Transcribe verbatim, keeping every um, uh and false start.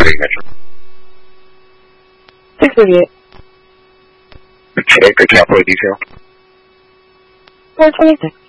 thirty Metro. six thirty-eight. Check the capital detail. four twenty-six.